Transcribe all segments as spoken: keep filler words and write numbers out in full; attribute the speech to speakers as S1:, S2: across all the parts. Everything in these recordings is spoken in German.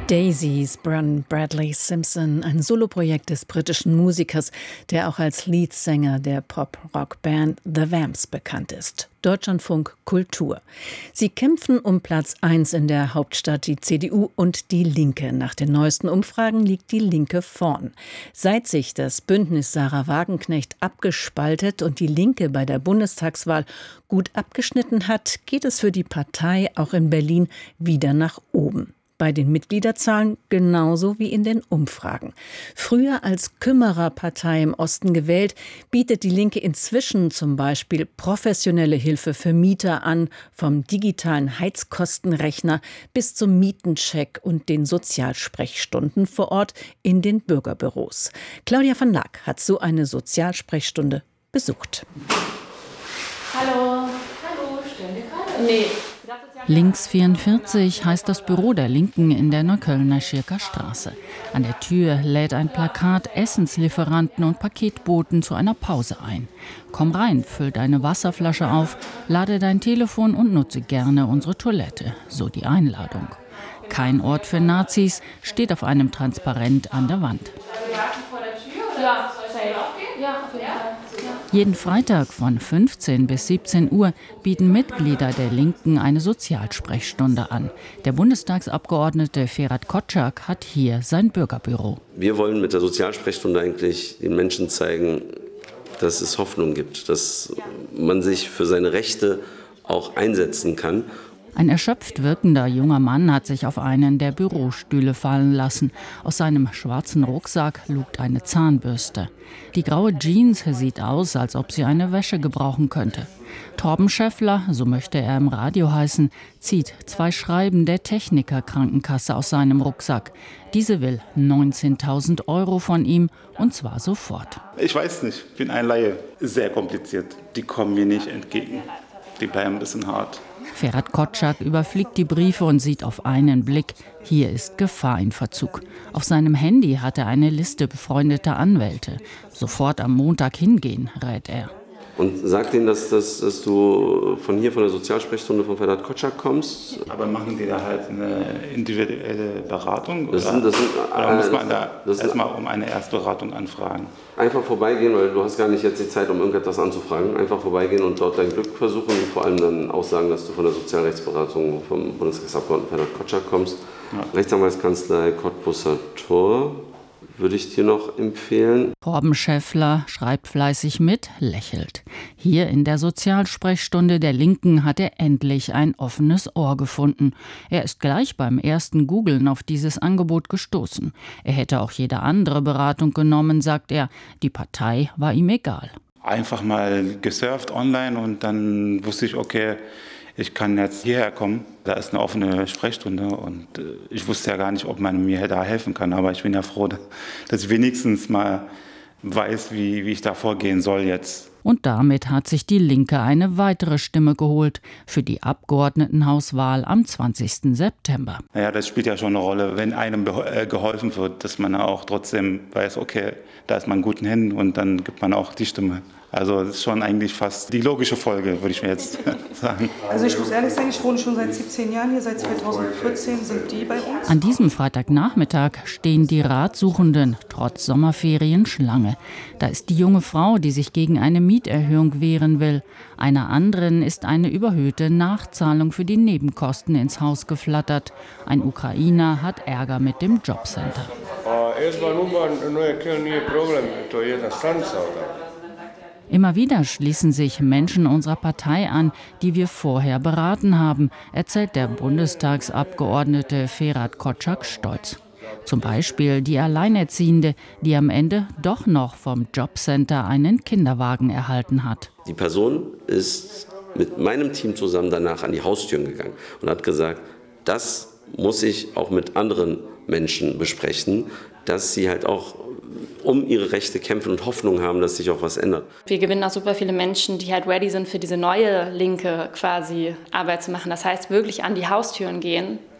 S1: Daisies, Brun Bradley Simpson, ein Soloprojekt des britischen Musikers, der auch als Leadsänger der Pop-Rock-Band The Vamps bekannt ist. Deutschlandfunk Kultur. Sie kämpfen um Platz eins in der Hauptstadt, die C D U und die Linke. Nach den neuesten Umfragen liegt die Linke vorn. Seit sich das Bündnis Sarah Wagenknecht abgespaltet und die Linke bei der Bundestagswahl gut abgeschnitten hat, geht es für die Partei auch in Berlin wieder nach oben. Bei den Mitgliederzahlen genauso wie in den Umfragen. Früher als Kümmererpartei im Osten gewählt, bietet die Linke inzwischen zum Beispiel professionelle Hilfe für Mieter an, vom digitalen Heizkostenrechner bis zum Mietencheck und den Sozialsprechstunden vor Ort in den Bürgerbüros. Claudia van Laak hat so eine Sozialsprechstunde besucht.
S2: Hallo. Hallo, stellen wir gerade? Nee.
S3: Links vierundvierzig heißt das Büro der Linken in der Neuköllner Schirker Straße. An der Tür lädt ein Plakat Essenslieferanten und Paketboten zu einer Pause ein. Komm rein, füll deine Wasserflasche auf, lade dein Telefon und nutze gerne unsere Toilette, so die Einladung. Kein Ort für Nazis steht auf einem Transparent an der Wand.
S2: Ja, ja, auf jeden Fall.
S3: Jeden Freitag von fünfzehn bis siebzehn Uhr bieten Mitglieder der Linken eine Sozialsprechstunde an. Der Bundestagsabgeordnete Ferhat Kotschak hat hier sein Bürgerbüro.
S4: Wir wollen mit der Sozialsprechstunde eigentlich den Menschen zeigen, dass es Hoffnung gibt, dass man sich für seine Rechte auch einsetzen kann.
S3: Ein erschöpft wirkender junger Mann hat sich auf einen der Bürostühle fallen lassen. Aus seinem schwarzen Rucksack lugt eine Zahnbürste. Die graue Jeans sieht aus, als ob sie eine Wäsche gebrauchen könnte. Torben Schäffler, so möchte er im Radio heißen, zieht zwei Schreiben der Techniker-Krankenkasse aus seinem Rucksack. Diese will neunzehntausend Euro von ihm, und zwar sofort.
S5: Ich weiß nicht, ich bin ein Laie. Sehr kompliziert. Die kommen mir nicht entgegen. Die bleiben ein bisschen hart.
S3: Ferhat Kotschak überfliegt die Briefe und sieht auf einen Blick, hier ist Gefahr in Verzug. Auf seinem Handy hat er eine Liste befreundeter Anwälte. Sofort am Montag hingehen, rät er.
S4: Und sag denen, dass, dass, dass du von hier, von der Sozialsprechstunde von Ferhat Kotschak kommst.
S5: Aber machen die da halt eine individuelle Beratung?
S4: Das
S5: oder
S4: sind, das sind,
S5: oder muss man da
S4: das sind,
S5: erstmal um eine Erstberatung anfragen?
S4: Einfach vorbeigehen, weil du hast gar nicht jetzt die Zeit, um irgendetwas anzufragen. Einfach vorbeigehen und dort dein Glück versuchen und vor allem dann auch sagen, dass du von der Sozialrechtsberatung vom Bundestagsabgeordneten Ferhat Kotschak kommst. Ja. Rechtsanwaltskanzlei Cottbusser Tor würde ich dir noch empfehlen.
S3: Torben Schäffler schreibt fleißig mit, lächelt. Hier in der Sozialsprechstunde der Linken hat er endlich ein offenes Ohr gefunden. Er ist gleich beim ersten Googlen auf dieses Angebot gestoßen. Er hätte auch jede andere Beratung genommen, sagt er. Die Partei war ihm egal.
S5: Einfach mal gesurft online und dann wusste ich, okay, ich kann jetzt hierher kommen. Da ist eine offene Sprechstunde und ich wusste ja gar nicht, ob man mir da helfen kann. Aber ich bin ja froh, dass ich wenigstens mal weiß, wie, wie ich da vorgehen soll jetzt.
S3: Und damit hat sich die Linke eine weitere Stimme geholt für die Abgeordnetenhauswahl am zwanzigsten September.
S5: Naja, das spielt ja schon eine Rolle, wenn einem geholfen wird, dass man auch trotzdem weiß, okay, da ist man in guten Händen und dann gibt man auch die Stimme. Also das ist schon eigentlich fast die logische Folge, würde ich mir jetzt sagen.
S6: Also ich muss ehrlich sagen, ich wohne schon seit siebzehn Jahren hier, seit zweitausendvierzehn sind die bei uns.
S3: An diesem Freitagnachmittag stehen die Ratsuchenden trotz Sommerferien Schlange. Da ist die junge Frau, die sich gegen eine Mieterhöhung wehren will. Einer anderen ist eine überhöhte Nachzahlung für die Nebenkosten ins Haus geflattert. Ein Ukrainer hat Ärger mit dem Jobcenter. Immer wieder schließen sich Menschen unserer Partei an, die wir vorher beraten haben, erzählt der Bundestagsabgeordnete Ferhat Kotschak stolz. Zum Beispiel die Alleinerziehende, die am Ende doch noch vom Jobcenter einen Kinderwagen erhalten hat.
S4: Die Person ist mit meinem Team zusammen danach an die Haustüren gegangen und hat gesagt, das muss ich auch mit anderen Menschen besprechen, dass sie halt auch um ihre Rechte kämpfen und Hoffnung haben, dass sich auch was ändert.
S2: Wir gewinnen auch super viele Menschen, die halt ready sind, für diese neue linke quasi Arbeit zu machen. Das heißt, wirklich an die Haustüren gehen,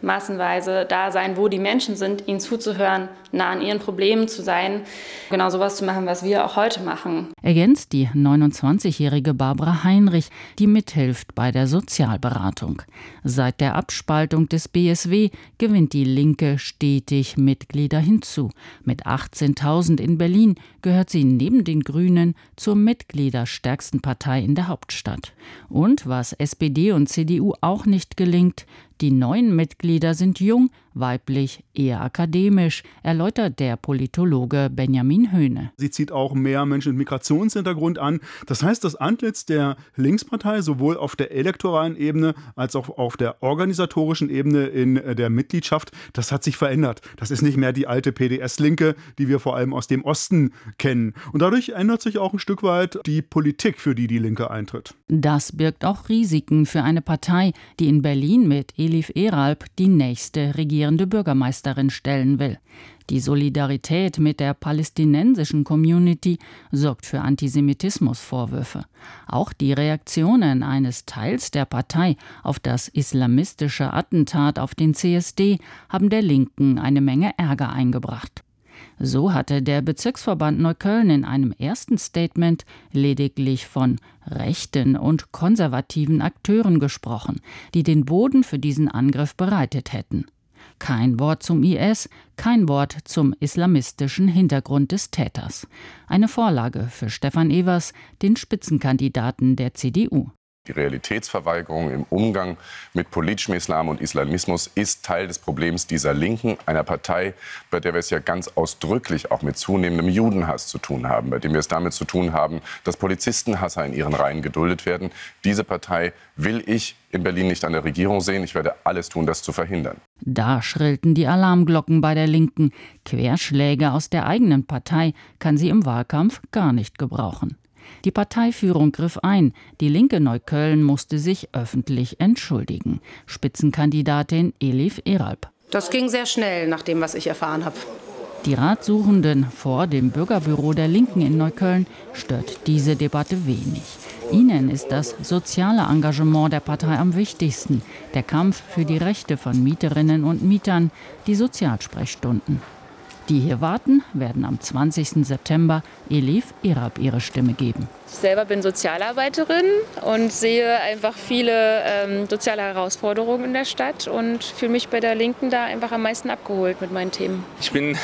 S2: massenweise da sein, wo die Menschen sind, ihnen zuzuhören, nah an ihren Problemen zu sein, genau sowas zu machen, was wir auch heute machen.
S3: Ergänzt die neunundzwanzigjährige Barbara Heinrich, die mithilft bei der Sozialberatung. Seit der Abspaltung des B S W gewinnt die Linke stetig Mitglieder hinzu. Mit achtzehntausend in Berlin gehört sie neben den Grünen zur mitgliederstärksten Partei in der Hauptstadt. Und was S P D und C D U auch nicht gelingt, die neuen Mitglieder sind jung, weiblich, eher akademisch, erläutert der Politologe Benjamin Höhne.
S7: Sie zieht auch mehr Menschen mit Migrationshintergrund an. Das heißt, das Antlitz der Linkspartei sowohl auf der elektoralen Ebene als auch auf der organisatorischen Ebene in der Mitgliedschaft, das hat sich verändert. Das ist nicht mehr die alte P D S-Linke, die wir vor allem aus dem Osten kennen. Und dadurch ändert sich auch ein Stück weit die Politik, für die die Linke eintritt.
S3: Das birgt auch Risiken für eine Partei, die in Berlin mit Elif Eralp die nächste regierende Bürgermeisterin stellen will. Die Solidarität mit der palästinensischen Community sorgt für Antisemitismusvorwürfe. Auch die Reaktionen eines Teils der Partei auf das islamistische Attentat auf den C S D haben der Linken eine Menge Ärger eingebracht. So hatte der Bezirksverband Neukölln in einem ersten Statement lediglich von rechten und konservativen Akteuren gesprochen, die den Boden für diesen Angriff bereitet hätten. Kein Wort zum I S, kein Wort zum islamistischen Hintergrund des Täters. Eine Vorlage für Stefan Evers, den Spitzenkandidaten der C D U.
S8: Die Realitätsverweigerung im Umgang mit politischem Islam und Islamismus ist Teil des Problems dieser Linken, einer Partei, bei der wir es ja ganz ausdrücklich auch mit zunehmendem Judenhass zu tun haben, bei dem wir es damit zu tun haben, dass Polizistenhasser in ihren Reihen geduldet werden. Diese Partei will ich in Berlin nicht an der Regierung sehen. Ich werde alles tun, das zu verhindern.
S3: Da schrillten die Alarmglocken bei der Linken. Querschläge aus der eigenen Partei kann sie im Wahlkampf gar nicht gebrauchen. Die Parteiführung griff ein. Die Linke Neukölln musste sich öffentlich entschuldigen. Spitzenkandidatin Elif Eralp.
S9: Das ging sehr schnell, nach dem, was ich erfahren habe.
S3: Die Ratsuchenden vor dem Bürgerbüro der Linken in Neukölln stört diese Debatte wenig. Ihnen ist das soziale Engagement der Partei am wichtigsten, der Kampf für die Rechte von Mieterinnen und Mietern, die Sozialsprechstunden. Die hier warten, werden am zwanzigsten September Elif Eralp ihre Stimme geben.
S2: Ich selber bin Sozialarbeiterin und sehe einfach viele ähm, soziale Herausforderungen in der Stadt und fühle mich bei der Linken da einfach am meisten abgeholt mit meinen Themen.
S10: Ich bin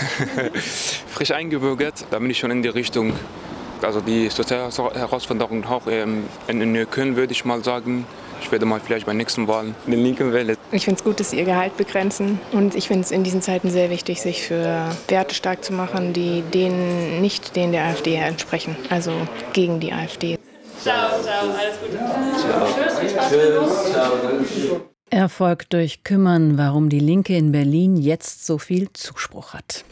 S10: frisch eingebürgert, da bin ich schon in die Richtung, also die soziale Herausforderungen auch ähm, in Neukölln, würde ich mal sagen. Ich werde mal vielleicht bei nächsten Wahlen in den Linken wählen.
S11: Ich finde es gut, dass sie ihr Gehalt begrenzen. Und ich finde es in diesen Zeiten sehr wichtig, sich für Werte stark zu machen, die denen nicht denen der AfD entsprechen. Also gegen die AfD.
S2: Ciao, ciao, alles Gute. Ciao. Tschüss, Tschüss.
S1: Erfolg durch Kümmern, warum die Linke in Berlin jetzt so viel Zuspruch hat.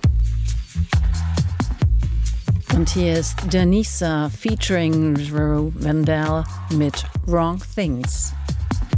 S1: Und hier ist Danisa featuring Drew Vandal mit Wrong Things.